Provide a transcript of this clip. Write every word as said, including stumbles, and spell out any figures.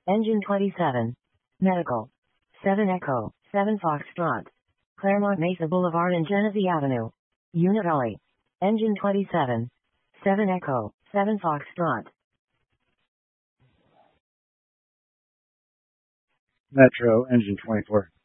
Engine twenty-seven. Medical. seven Echo, seven Foxtrot. Claremont Mesa Boulevard and Genesee Avenue. Unit Raleigh. Engine twenty-seven. seven Echo, seven Foxtrot. Metro, engine twenty-four.